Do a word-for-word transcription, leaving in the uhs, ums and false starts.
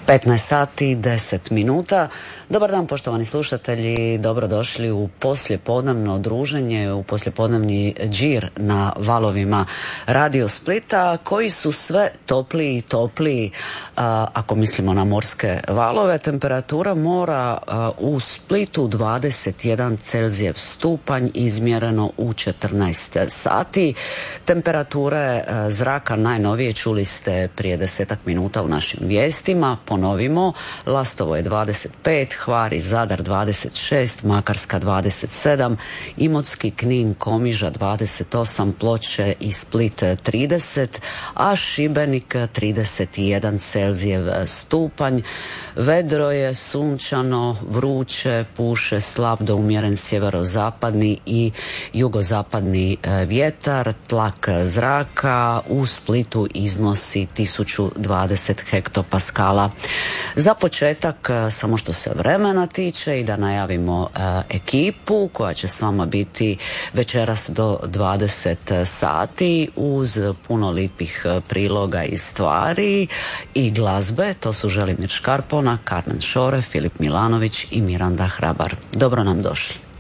petnaest sati, deset minuta. Dobar dan, poštovani slušatelji, dobrodošli u poslijepodnevno druženje, u poslijepodnevni džir na valovima Radio Splita, koji su sve topliji i topliji, ako mislimo na morske valove. Temperatura mora u Splitu dvadeset jedan Celzijev stupanj, izmjereno u četrnaest sati. Temperature zraka najnovije čuli ste prije desetak minuta u našim vijestima. Ponovimo, Lastovo je dvadeset pet, Hvar i Zadar dvadeset šest, Makarska dvadeset sedam, Imotski, Knin, Komiža dvadeset osam, Ploče i Split trideset, a Šibenik trideset jedan Celzijev stupanj. Vedro je, sunčano, vruće, puše slab do umjeren sjeverozapadni i jugozapadni vjetar. Tlak zraka u Splitu iznosi tisuću dvadeset hektopaskala. Za početak, samo što se vremena tiče, i da najavimo e, ekipu koja će s vama biti večeras do dvadeset sati uz puno lipih priloga i stvari i glazbe. To su Želimir Škarpona, Carmen Šore, Filip Milanović i Miranda Hrabar. Dobro nam došli.